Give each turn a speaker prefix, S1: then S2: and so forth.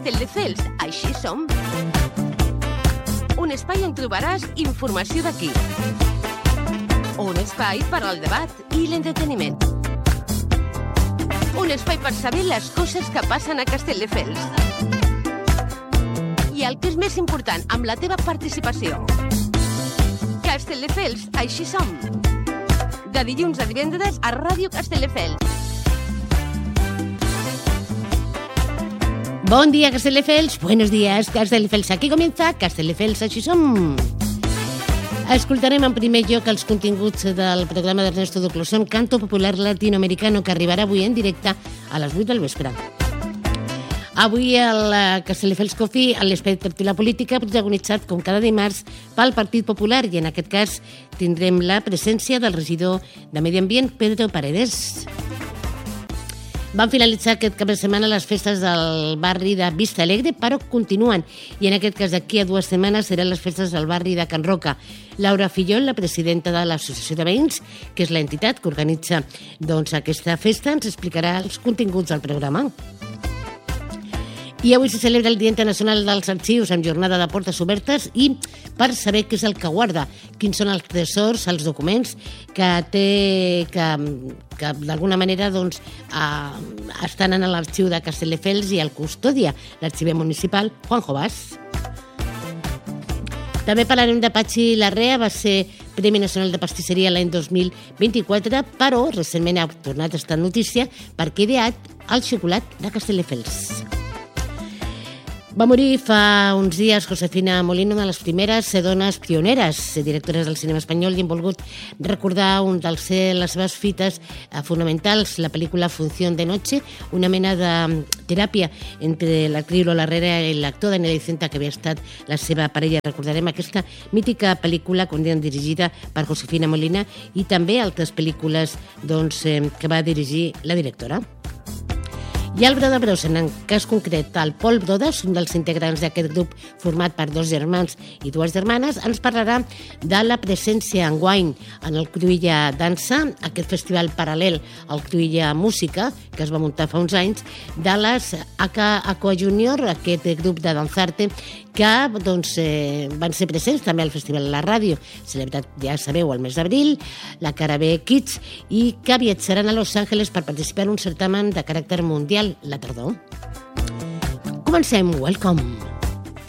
S1: Castelldefels, així som. Un espai on trobaràs informació d'aquí. Un espai per al debat i l'entreteniment. Un espai per saber les coses que passen a Castelldefels. I el que és més important, amb la teva participació. Castelldefels, així som. De dilluns a divendres a Ràdio Castelldefels.
S2: Bon dia, Castelldefels. Buenos días, Castelldefels. Aquí comienza Castelldefels, així som. Escoltarem en primer lloc els continguts del programa d'Ernesto Duclosón, Canto Popular Latinoamericano, que arribarà avui en directe a les 8 del vespre. Avui al Castelldefels Coffee, a l'espai de tertúlia política, protagonitzat com cada dimarts pel Partit Popular, i en aquest cas tindrem la presència del regidor de Medi Ambient, Pedro Paredes. Van finalitzar aquest cap de setmana les festes del barri de Vista Alegre, però continuen. I en aquest cas d'aquí a 2 setmanes seran les festes del barri de Can Roca. Laura Fillol, la presidenta de l'Associació de Veïns, que és l'entitat que organitza aquesta festa, ens explicarà els continguts del programa. I avui se celebra el Dia Internacional dels Arxius amb jornada de portes obertes i per saber què és el que guarda, quins són els tresors, els documents que d'alguna manera estan en l'arxiu de Castelldefels i el custodia, l'arxiver municipal Juanjo Bas. També parlarem de Patxi Larrea, va ser Premi Nacional de Pastisseria l'any 2024, però recentment ha tornat a estar en notícia perquè ha ideat el xocolat de Castelldefels. Va morir fa uns dies Josefina Molina, una de les primeres dones pioneres, directores del cinema espanyol, i hem volgut recordar les seves fites fonamentals, la pel·lícula Función de Noche, una mena de teràpia entre l'actriu Lola Herrera i l'actor Daniel Icenta, que havia estat la seva parella. Recordarem aquesta mítica pel·lícula dirigida per Josefina Molina i també altres pel·lícules que va dirigir la directora. I el Broda Bros, en el cas concret, el Pol Brodes, un dels integrants d'aquest grup format per 2 germans i 2 germanes, ens parlarà de la presència enguany en el Cruïlla Dansa, aquest festival paral·lel al Cruïlla Música, que es va muntar fa uns anys, de les Aqua Junior, aquest grup de Danzarte, que van ser presents també al Festival de la Ràdio, celebrat, ja sabeu, al mes d'abril, la Cara B Kids, i que viatjaran a Los Angeles per participar en un certamen de caràcter mundial la tardor. Comencem. Welcome.